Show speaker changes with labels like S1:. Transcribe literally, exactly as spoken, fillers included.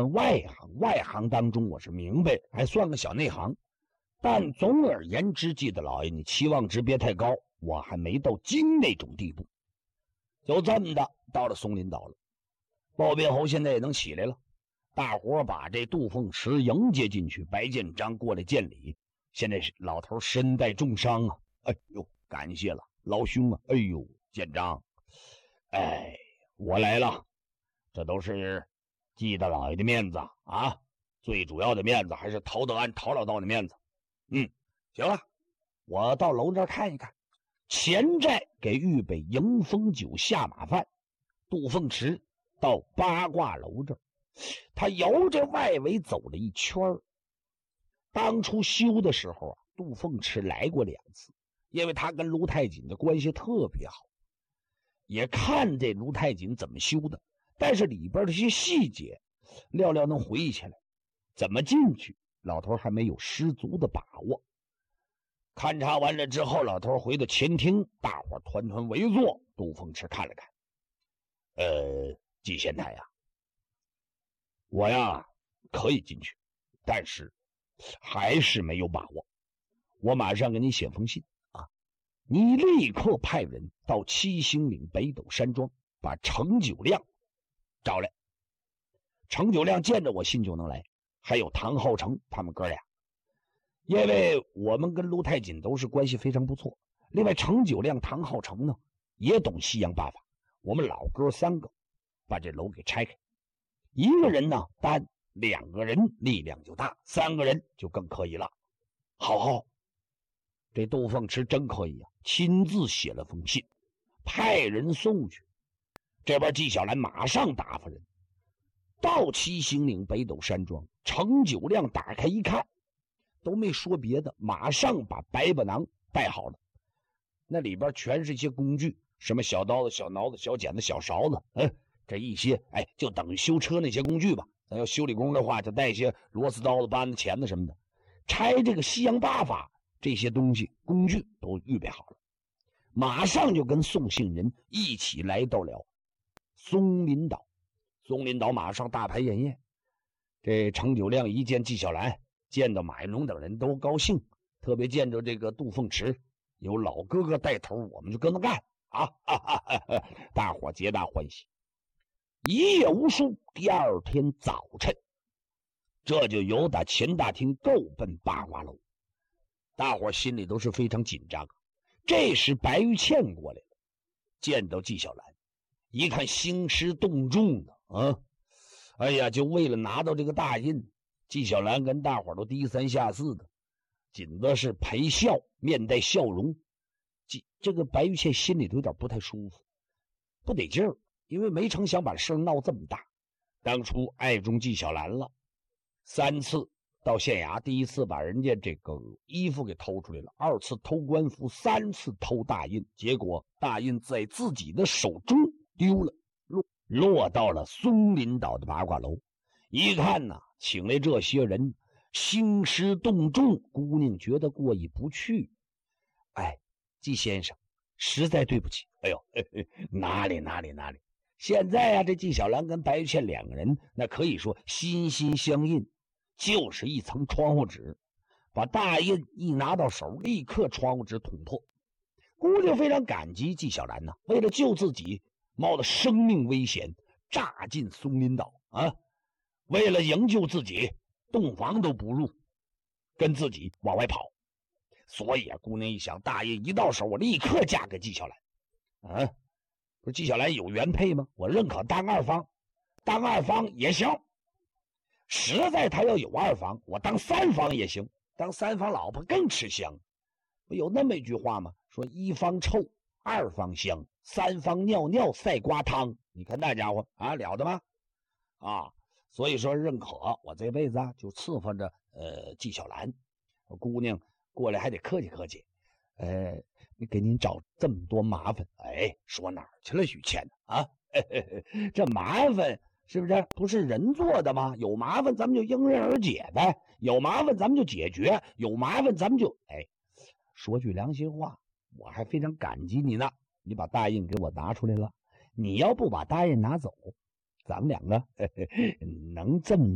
S1: 外行，外行当中我是明白，还算个小内行。但总而言之，记得老爷你期望值别太高，我还没到精那种地步。就这么的到了松林岛了，鲍别侯现在也能起来了，大伙把这杜凤池迎接进去，白建章过来见礼。现在是老头身带重伤啊，哎呦，感谢了老兄啊，哎呦，建章，哎，我来了，这都是记得老爷的面子啊，最主要的面子还是陶德安陶老道的面子。嗯，行了，我到楼这儿看一看。前寨给预备迎风酒下马饭，杜凤池到八卦楼这儿，他由着外围走了一圈。当初修的时候啊，杜凤池来过两次，因为他跟卢太锦的关系特别好，也看这卢太锦怎么修的，但是里边的些细节料料能回忆起来，怎么进去老头还没有十足的把握。勘察完了之后，老头回到前厅，大伙团团围坐。杜凤池看了看，呃，季贤台呀，我呀可以进去，但是还是没有把握。我马上给你写封信啊，你立刻派人到七星岭北斗山庄，把程九亮找来。程九亮见着我信就能来，还有唐浩成他们哥俩。因为我们跟卢太锦都是关系非常不错，另外程九亮、唐浩成呢也懂西洋八法，我们老哥三个把这楼给拆开，一个人呢单，两个人力量就大，三个人就更可以了。好好，这杜凤池真可以啊，亲自写了封信，派人送去。这边纪晓岚马上打发人到七星岭北斗山庄，程九亮打开一看，都没说别的，马上把白板囊带好了，那里边全是一些工具，什么小刀子、小挠子、小剪子、小勺子，嗯，这一些哎，就等于修车那些工具吧。咱要修理工的话，就带一些螺丝刀子、扳子、钳子什么的。拆这个西洋八法这些东西工具都预备好了，马上就跟送信人一起来到了松林岛。松林岛马上大排宴宴，这程九亮一见纪晓岚，见到马云龙等人都高兴，特别见着这个杜凤池有老哥哥带头，我们就跟着干啊！哈哈哈哈，大伙皆大欢喜。一夜无书，第二天早晨，这就由打前大厅够奔八卦楼，大伙心里都是非常紧张。这时白玉倩过来了，见到纪晓岚，一看兴师动众的啊，哎呀，就为了拿到这个大印，纪晓岚跟大伙都低三下四的，紧的是陪笑，面带笑容。这个白玉倩心里都有点不太舒服，不得劲儿，因为没成想把事闹这么大。当初爱中纪晓岚了，三次到县衙，第一次把人家这个衣服给偷出来了，二次偷官服，三次偷大印，结果大印在自己的手中丢了，落落到了松林岛的八卦楼。一看呢，请来这些人，兴师动众，姑娘觉得过意不去。哎，季先生，实在对不起。哎呦，嘿嘿，哪里哪里哪里！现在啊，这纪晓岚跟白玉倩两个人，那可以说心心相印，就是一层窗户纸，把大印一拿到手，立刻窗户纸捅破。姑娘非常感激纪晓岚呢，为了救自己，冒着生命危险，炸进松林岛啊！为了营救自己，洞房都不入，跟自己往外跑。所以啊，姑娘一想，大印一到手，我立刻嫁给纪晓岚。啊，不是纪晓岚有原配吗？我认可当二房，当二房也行。实在他要有二房，我当三房也行，当三房老婆更吃香。不有那么一句话吗？说一方臭，二方香，三方尿尿赛瓜汤。你看那家伙啊，了得吗？啊，所以说认可，我这辈子啊就伺候着呃纪晓岚。姑娘过来还得客气客气，呃，你给您找这么多麻烦，哎，说哪儿去了许倩呢？啊，嘿嘿嘿，这麻烦是不是不是人做的吗？有麻烦咱们就迎刃而解呗，有麻烦咱们就解决，有麻烦咱们就哎，说句良心话，我还非常感激你呢，你把大印给我拿出来了，你要不把大印拿走，咱们两个嘿嘿能这么